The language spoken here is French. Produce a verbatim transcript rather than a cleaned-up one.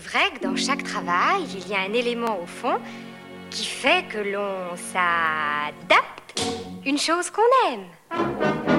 vrai que dans chaque travail, il y a un élément au fond qui fait que l'on s'adapte, une chose qu'on aime.